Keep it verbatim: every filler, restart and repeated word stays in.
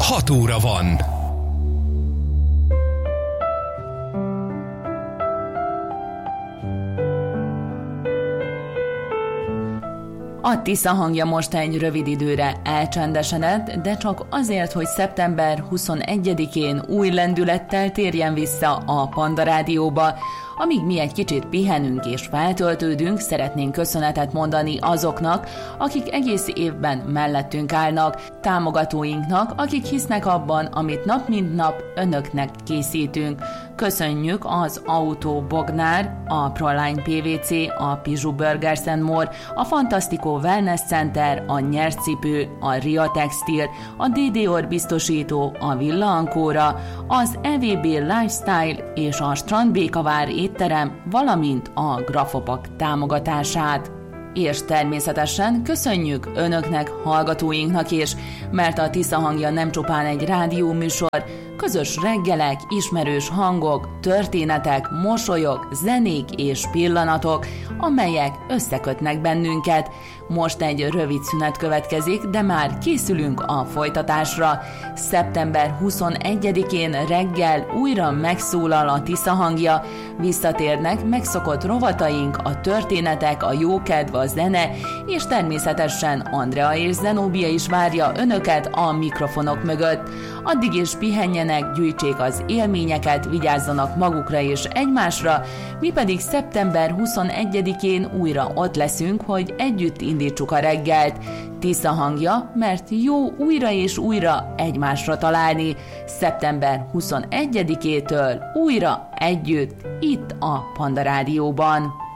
hat óra van. A Tisza hangja most egy rövid időre elcsendesedett, de csak azért, hogy szeptember huszonegyedikén új lendülettel térjen vissza a Panda Rádióba. Amíg mi egy kicsit pihenünk és feltöltődünk, szeretnénk köszönetet mondani azoknak, akik egész évben mellettünk állnak, támogatóinknak, akik hisznek abban, amit nap mint nap önöknek készítünk. Köszönjük az Autó Bognár, a Proline pé vé cé, a Pizsu Burgers and More, a Fantastico Wellness Center, a Nyercipő, a Ria Textil, a dé dé Or biztosító, a Villa Ancora, az é vé bé Lifestyle és a Strandbékavár étterem, valamint a Grafopak támogatását. És természetesen köszönjük önöknek, hallgatóinknak is, mert a Tisza hangja nem csupán egy rádióműsor, közös reggelek, ismerős hangok, történetek, mosolyok, zenék és pillanatok, amelyek összekötnek bennünket. Most egy rövid szünet következik, de már készülünk a folytatásra. szeptember huszonegyedikén reggel újra megszólal a Tisza hangja, visszatérnek megszokott rovataink, a történetek, a jókedv, a zene, és természetesen Andrea és Zenóbia is várja önöket a mikrofonok mögött. Addig is pihenjenek, gyűjtsék az élményeket, vigyázzanak magukra és egymásra, mi pedig szeptember huszonegyedikén újra ott leszünk, hogy együtt indítsuk a reggelt. Tisza hangja, mert jó újra és újra egymásra találni. szeptember huszonegyedikétől újra együtt, itt a Panda Rádióban.